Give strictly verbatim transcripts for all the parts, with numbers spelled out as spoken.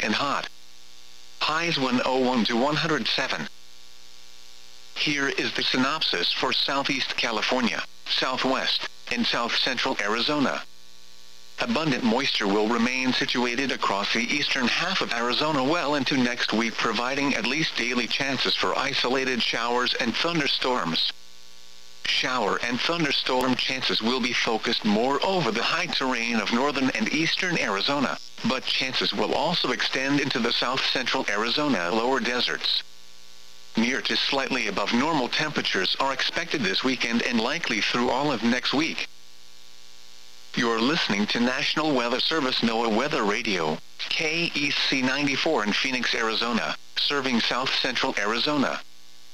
and hot. Highs one oh one to one hundred seven. Here is the synopsis for Southeast California, Southwest, and South Central Arizona. Abundant moisture will remain situated across the eastern half of Arizona well into next week, providing at least daily chances for isolated showers and thunderstorms. Shower and thunderstorm chances will be focused more over the high terrain of northern and eastern Arizona, but chances will also extend into the south central Arizona lower deserts. Near to slightly above normal temperatures are expected this weekend and likely through all of next week. You're listening to National Weather Service NOAA Weather Radio, K E C ninety-four in Phoenix, Arizona, serving south central Arizona.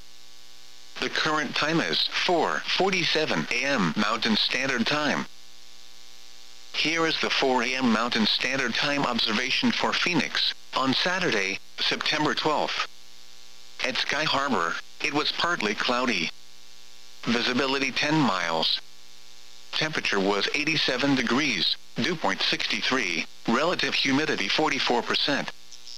The current time is four forty-seven a m Mountain Standard Time. Here is the four a m Mountain Standard Time observation for Phoenix, on Saturday, September twelfth. At Sky Harbor, it was partly cloudy. Visibility ten miles. Temperature was eighty-seven degrees, dew point sixty-three, relative humidity forty-four percent.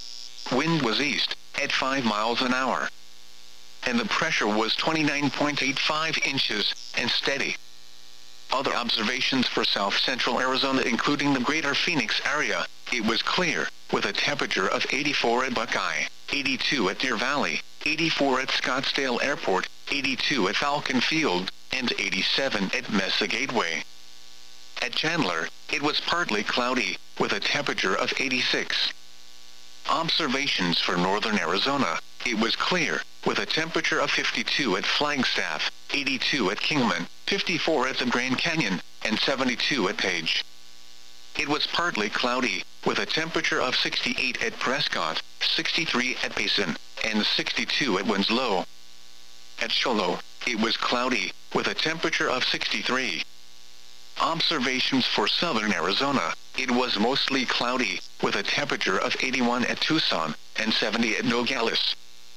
Wind was east, at five miles an hour. And the pressure was twenty-nine point eight five inches, and steady. Other observations for south central Arizona including the greater Phoenix area, it was clear, with a temperature of eighty-four at Buckeye, eighty-two at Deer Valley, eighty-four at Scottsdale Airport, eighty-two at Falcon Field, and eighty-seven at Mesa Gateway. At Chandler, it was partly cloudy, with a temperature of eighty-six. Observations for northern Arizona, it was clear, with a temperature of fifty-two at Flagstaff, eighty-two at Kingman, fifty-four at the Grand Canyon, and seventy-two at Page. It was partly cloudy, with a temperature of sixty-eight at Prescott, sixty-three at Payson, and sixty-two at Winslow. At Show Low, it was cloudy, with a temperature of sixty-three. Observations for southern Arizona, it was mostly cloudy, with a temperature of eighty-one at Tucson, and seventy at Nogales.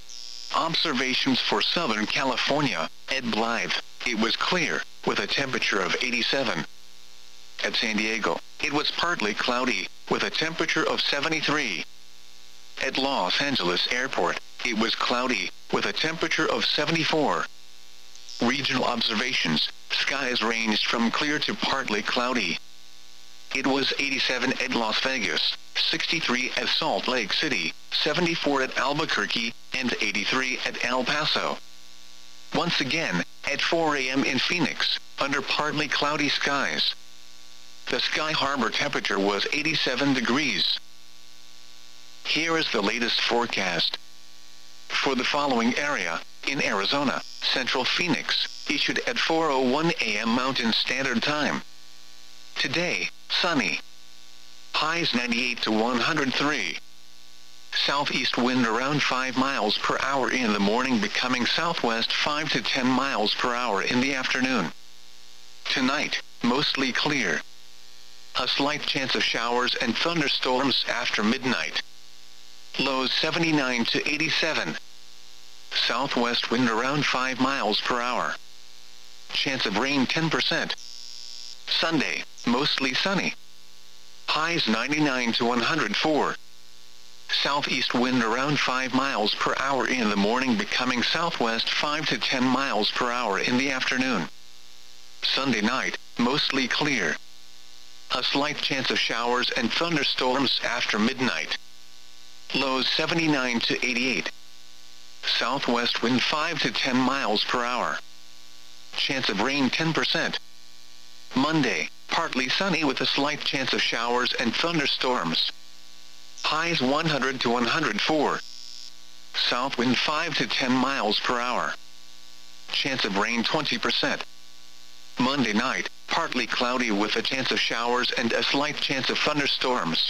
Observations for southern California, at Blythe, it was clear, with a temperature of eighty-seven. At San Diego, it was partly cloudy, with a temperature of seventy-three. At Los Angeles Airport, it was cloudy, with a temperature of seventy-four. Regional observations, skies ranged from clear to partly cloudy. It was eighty-seven at Las Vegas, sixty-three at Salt Lake City, seventy-four at Albuquerque, and eighty-three at El Paso. Once again, at four a m in Phoenix, under partly cloudy skies. The Sky Harbor temperature was eighty-seven degrees. Here is the latest forecast. For the following area, in Arizona, Central Phoenix, issued at four oh one a m Mountain Standard Time. Today, sunny. Highs ninety-eight to one hundred three. Southeast wind around five miles per hour in the morning, becoming southwest five to ten miles per hour in the afternoon. Tonight, mostly clear. A slight chance of showers and thunderstorms after midnight. Lows seventy-nine to eighty-seven. Southwest wind around five miles per hour. Chance of rain ten percent. Sunday, mostly sunny. Highs ninety-nine to one hundred four. Southeast wind around five miles per hour in the morning, becoming southwest five to ten miles per hour in the afternoon. Sunday night, mostly clear. A slight chance of showers and thunderstorms after midnight. Lows seventy-nine to eighty-eight. Southwest wind five to ten miles per hour. Chance of rain ten percent. Monday, partly sunny with a slight chance of showers and thunderstorms. Highs one hundred to one hundred four. South wind five to ten miles per hour. Chance of rain twenty percent. Monday night, partly cloudy with a chance of showers and a slight chance of thunderstorms.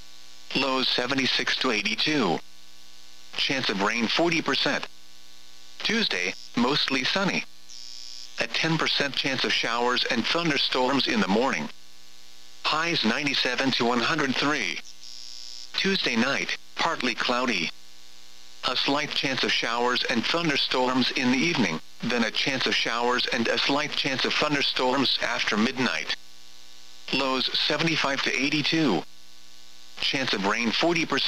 Lows seventy-six to eighty-two. Chance of rain forty percent. Tuesday, mostly sunny. A ten percent chance of showers and thunderstorms in the morning. Highs ninety-seven to one hundred three. Tuesday night, partly cloudy. A slight chance of showers and thunderstorms in the evening, then a chance of showers and a slight chance of thunderstorms after midnight. Lows seventy-five to eighty-two. Chance of rain forty percent.